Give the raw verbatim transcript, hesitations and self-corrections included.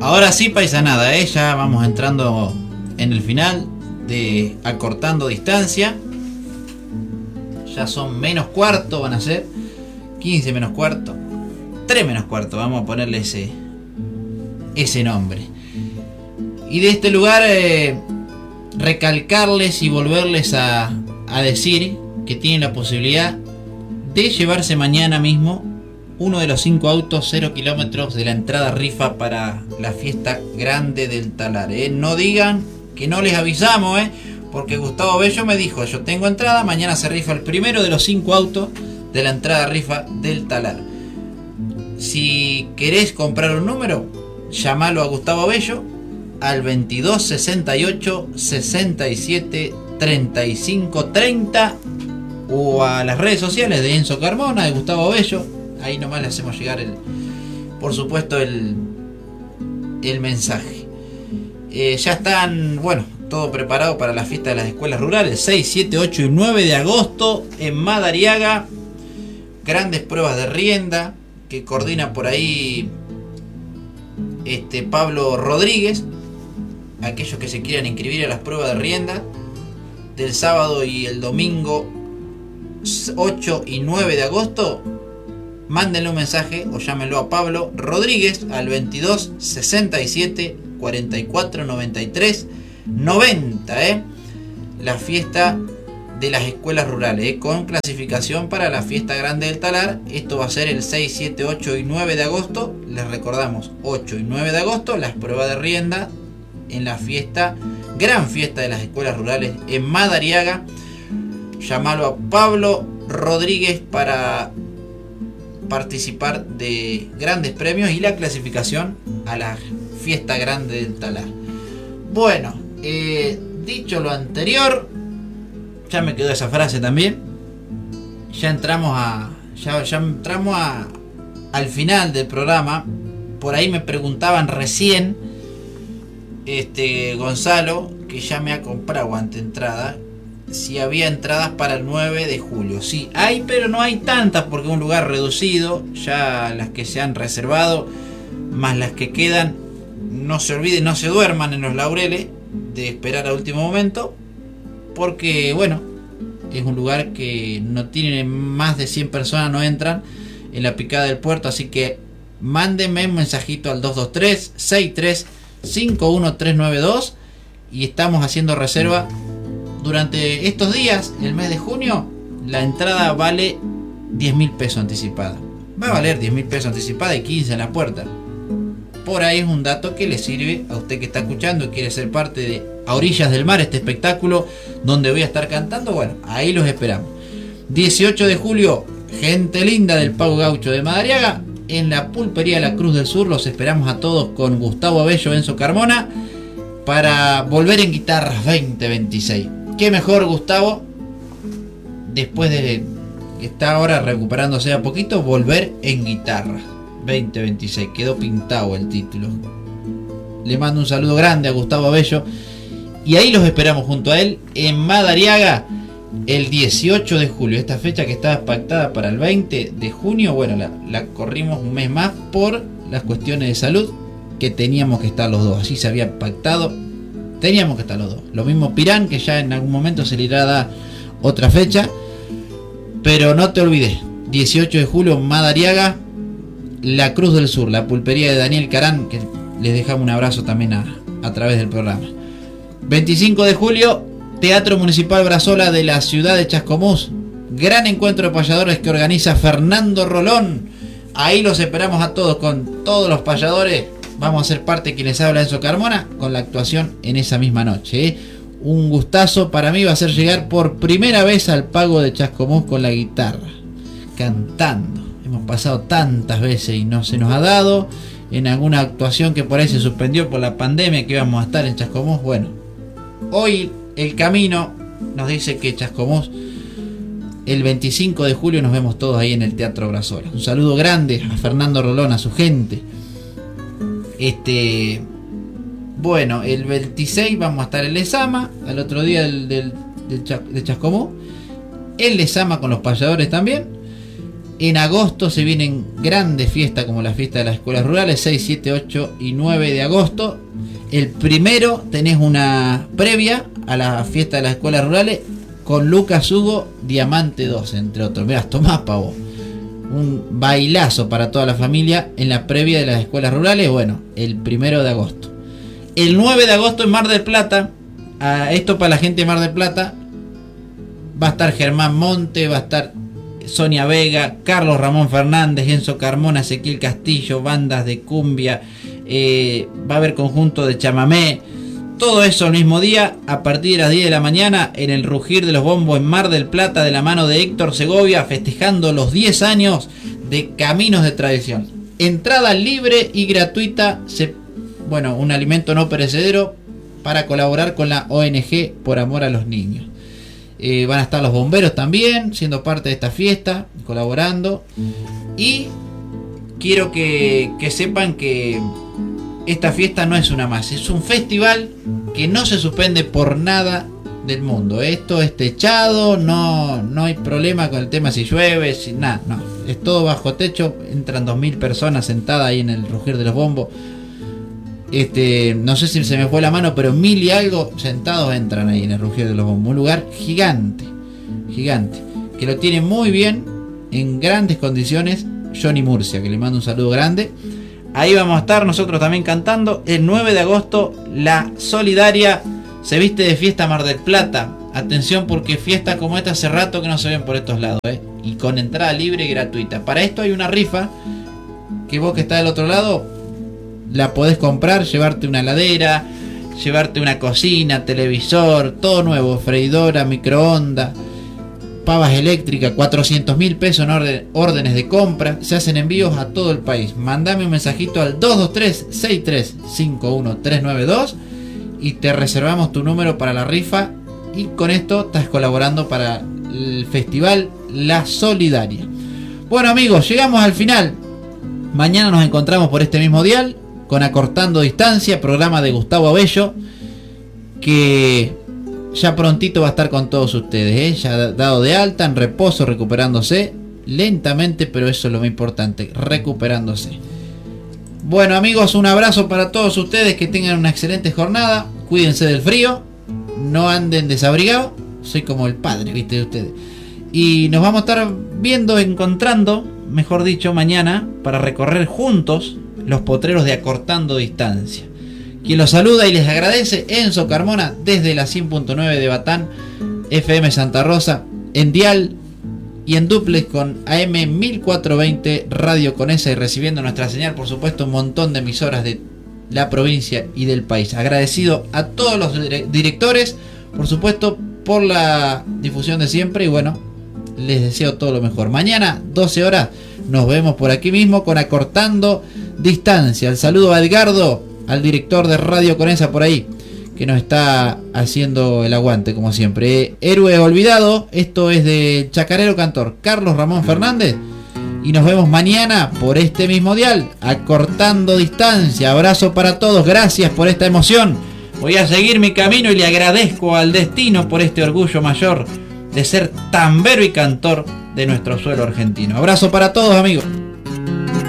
Ahora sí, paisanada, ¿eh? Ya vamos entrando en el final de Acortando Distancia. Ya son menos cuarto, van a ser quince menos cuarto, tres menos cuarto, vamos a ponerle ese, ese nombre. Y de este lugar eh, recalcarles y volverles a, a decir que tienen la posibilidad de llevarse mañana mismo uno de los cinco autos cero kilómetros de la entrada rifa para la fiesta grande del Talar. ¿eh? No digan que no les avisamos, ¿eh? porque Gustavo Bello me dijo, yo tengo entrada, mañana se rifa el primero de los cinco autos de la entrada rifa del Talar. Si querés comprar un número, llamalo a Gustavo Bello al veintidós sesenta y ocho sesenta y siete treinta y cinco treinta o a las redes sociales de Enzo Carmona, de Gustavo Bello. Ahí nomás le hacemos llegar el, por supuesto, el, el mensaje. Eh, ya están, bueno, todo preparado para la fiesta de las escuelas rurales, seis, siete, ocho y nueve de agosto en Madariaga. Grandes pruebas de rienda que coordina por ahí este Pablo Rodríguez. Aquellos que se quieran inscribir a las pruebas de rienda del sábado y el domingo ocho y nueve de agosto, mándenle un mensaje o llámenlo a Pablo Rodríguez al veintidós sesenta y siete cuarenta y cuatro noventa y tres noventa. ¿eh? La fiesta de las escuelas rurales, ¿eh? con clasificación para la fiesta grande del Talar. Esto va a ser el seis, siete, ocho y nueve de agosto. Les recordamos, ocho y nueve de agosto, las pruebas de rienda en la fiesta, gran fiesta de las escuelas rurales en Madariaga. Llamalo a Pablo Rodríguez para participar de grandes premios y la clasificación a la fiesta grande del Talar. Bueno, eh, dicho lo anterior, ya me quedó esa frase también. Ya entramos a ya, ya entramos a, al final del programa. Por ahí me preguntaban recién este Gonzalo, que ya me ha comprado ante entrada, si había entradas para el nueve de julio. Sí, hay, pero no hay tantas porque es un lugar reducido. Ya las que se han reservado, más las que quedan, no se olviden, no se duerman en los laureles de esperar a último momento, porque bueno, es un lugar que no tiene más de cien personas, no entran en la picada del puerto. Así que mándenme un mensajito al dos dos tres, seis tres cinco uno tres nueve dos y estamos haciendo reserva durante estos días. El mes de junio la entrada vale diez mil pesos anticipada, va a valer diez mil pesos anticipada y quince en la puerta. Por ahí es un dato que le sirve a usted que está escuchando y quiere ser parte de A Orillas del Mar, este espectáculo donde voy a estar cantando. Bueno, ahí los esperamos. dieciocho de julio, gente linda del Pago Gaucho de Madariaga, en la pulpería La Cruz del Sur. Los esperamos a todos con Gustavo Bello, Enzo Carmona, para volver en guitarras veinte veintiséis. Qué mejor, Gustavo, después de que está ahora recuperándose a poquito, volver en guitarras veinte veintiséis. Quedó pintado el título. Le mando un saludo grande a Gustavo Bello y ahí los esperamos junto a él en Madariaga el dieciocho de julio. Esta fecha que estaba pactada para el veinte de junio, bueno, la, la corrimos un mes más por las cuestiones de salud, que teníamos que estar los dos. Así se había pactado, teníamos que estar los dos. Lo mismo Pirán, que ya en algún momento se le irá a dar otra fecha, pero no te olvides, dieciocho de julio, Madariaga, La Cruz del Sur, la pulpería de Daniel Carán, que les dejamos un abrazo también a, a través del programa. veinticinco de julio, Teatro Municipal Brazola de la ciudad de Chascomús, gran encuentro de payadores que organiza Fernando Rolón. Ahí los esperamos a todos, con todos los payadores. Vamos a ser parte, quien les habla, Enzo Carmona, con la actuación en esa misma noche. ¿eh? Un gustazo para mí va a ser llegar por primera vez al Pago de Chascomús con la guitarra, cantando. Hemos pasado tantas veces y no se nos ha dado. En alguna actuación que por ahí se suspendió por la pandemia, que íbamos a estar en Chascomús. Bueno, hoy el camino nos dice que Chascomús, el veinticinco de julio, nos vemos todos ahí en el Teatro Brazola. Un saludo grande a Fernando Rolón, a su gente. Este, bueno, el veintiséis vamos a estar en Lezama, al otro día del, del, del Cha, de Chascomús. En Lezama con los payadores también. En agosto se vienen grandes fiestas como la fiesta de las escuelas rurales, seis, siete, ocho y nueve de agosto. El primero tenés una previa a la fiesta de las escuelas rurales con Lucas Hugo, Diamante dos, entre otros. Mirá, tomás pavo. Un bailazo para toda la familia en la previa de las escuelas rurales, bueno, el primero de agosto. El nueve de agosto en Mar del Plata, a esto para la gente de Mar del Plata, va a estar Germán Monte, va a estar Sonia Vega, Carlos Ramón Fernández, Enzo Carmona, Ezequiel Castillo, bandas de cumbia, eh, va a haber conjunto de chamamé, todo eso el mismo día a partir de las diez de la mañana en el Rugir de los Bombos en Mar del Plata, de la mano de Héctor Segovia, festejando los diez años de Caminos de Tradición. Entrada libre y gratuita, se, bueno, un alimento no perecedero para colaborar con la O N G Por Amor a los Niños. Eh, van a estar los bomberos también siendo parte de esta fiesta, colaborando. Y quiero que, que sepan que esta fiesta no es una más, es un festival que no se suspende por nada del mundo. Esto es techado, no, no hay problema con el tema si llueve, si nada, no, es todo bajo techo. Entran dos mil personas sentadas ahí en el Rugir de los Bombos. Este, no sé si se me fue la mano, pero mil y algo sentados entran ahí en el Rugir de los Bombos. Un lugar gigante, gigante, que lo tiene muy bien, en grandes condiciones, Johnny Murcia, que le mando un saludo grande. Ahí vamos a estar nosotros también cantando. El nueve de agosto, la Solidaria se viste de fiesta Mar del Plata. Atención, porque fiestas como esta hace rato que no se ven por estos lados, ¿eh? Y con entrada libre y gratuita. Para esto hay una rifa, que vos que estás del otro lado la podés comprar, llevarte una heladera, llevarte una cocina, televisor, todo nuevo, freidora, microondas, pavas eléctricas, cuatrocientos mil pesos en orden, órdenes de compra. Se hacen envíos a todo el país. Mandame un mensajito al dos dos tres, seis tres cinco uno tres nueve dos y te reservamos tu número para la rifa. Y con esto estás colaborando para el festival La Solidaria. Bueno amigos, llegamos al final. Mañana nos encontramos por este mismo dial con Acortando Distancia, programa de Gustavo Abello, que ya prontito va a estar con todos ustedes, ¿eh? Ya dado de alta, en reposo, recuperándose lentamente, pero eso es lo más importante, recuperándose. Bueno amigos, un abrazo para todos ustedes, que tengan una excelente jornada, cuídense del frío, no anden desabrigados, soy como el padre, viste, de ustedes. Y nos vamos a estar viendo, encontrando, mejor dicho, mañana, para recorrer juntos los potreros de Acortando Distancia. Quien los saluda y les agradece, Enzo Carmona, desde la cien punto nueve de Batán, F M Santa Rosa, en dial y en duplex con A M mil cuatrocientos veinte Radio Conesa, y recibiendo nuestra señal, por supuesto, un montón de emisoras de la provincia y del país. Agradecido a todos los directores, por supuesto, por la difusión de siempre, y bueno, les deseo todo lo mejor. Mañana, doce horas, nos vemos por aquí mismo con Acortando Distancia. El saludo a Edgardo, al director de Radio Conesa por ahí, que nos está haciendo el aguante como siempre. Héroe olvidado, esto es de chacarero cantor Carlos Ramón Fernández, y nos vemos mañana por este mismo dial, Acortando Distancia. Abrazo para todos, gracias por esta emoción. Voy a seguir mi camino y le agradezco al destino por este orgullo mayor de ser tambero y cantor de nuestro suelo argentino. Abrazo para todos amigos.